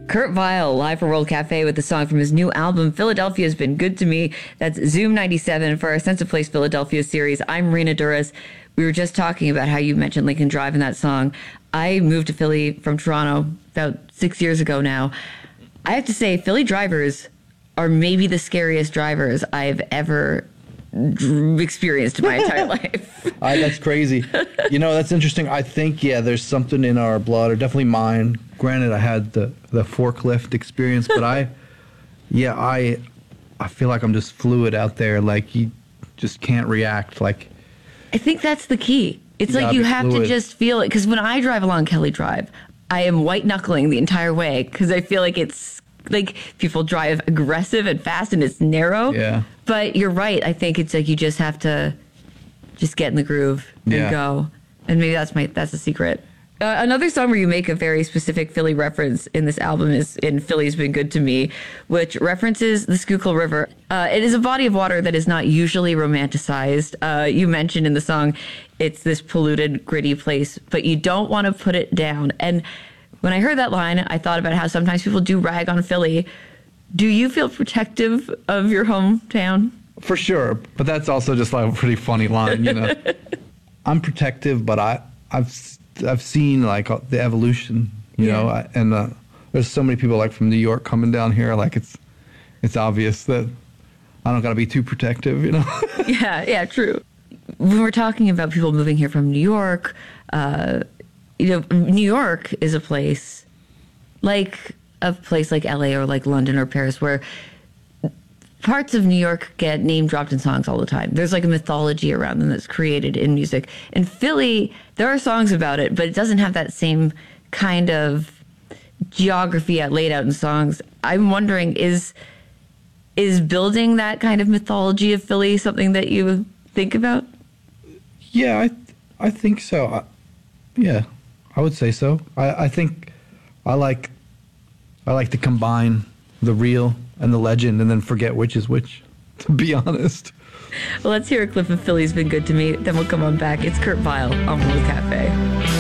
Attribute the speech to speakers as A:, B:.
A: Kurt Vile, live for World Cafe with the song from his new album, Philadelphia Has Been Good to Me. That's Zoom 97 for our Sense of Place Philadelphia series. I'm Rena Duras. We were just talking about how you mentioned Lincoln Drive in that song. I moved to Philly from Toronto about 6 years ago now. I have to say, Philly drivers are maybe the scariest drivers I've ever experienced in my entire life.
B: That's crazy. That's interesting. I think, there's something in our blood, or definitely mine. Granted, I had the forklift experience, but I feel like I'm just fluid out there. Like, you just can't react. Like,
A: I think that's the key. It's like you have to just feel it. Because when I drive along Kelly Drive, I am white knuckling the entire way because I feel like it's like people drive aggressive and fast and it's narrow.
B: Yeah.
A: But you're right. I think it's like you just have to just get in the groove and go. And maybe that's the secret. Another song where you make a very specific Philly reference in this album is in Philly's Been Good to Me, which references the Schuylkill River. It is a body of water that is not usually romanticized. You mentioned in the song it's this polluted, gritty place, but you don't want to put it down. And when I heard that line, I thought about how sometimes people do rag on Philly. Do you feel protective of your hometown?
B: For sure, but that's also just like a pretty funny line, I'm protective, but I've seen like the evolution, you know, and there's so many people like from New York coming down here. Like it's obvious that I don't got to be too protective,
A: Yeah, true. When we're talking about people moving here from New York, New York is a place like LA or like London or Paris where parts of New York get name dropped in songs all the time. There's like a mythology around them that's created in music. In Philly, there are songs about it, but it doesn't have that same kind of geography laid out in songs. I'm wondering, is building that kind of mythology of Philly something that you think about?
B: Yeah, I think so. I would say so. I think I like to combine the real and the legend and then forget which is which, to be honest.
A: Well, let's hear a clip of Philly's Been Good to Me, then we'll come on back. It's Kurt Vile on World Cafe.